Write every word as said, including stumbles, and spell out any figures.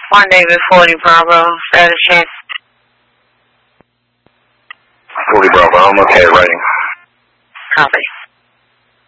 One David forty Bravo, status check. forty Bravo, I'm okay, writing. Copy.